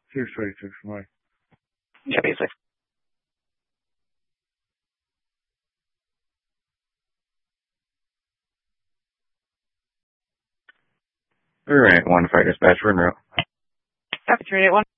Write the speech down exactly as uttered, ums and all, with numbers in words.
six eighty-six, bye. Yeah, be safe. Three eight one five dispatch, we're en route. Copy three eight one.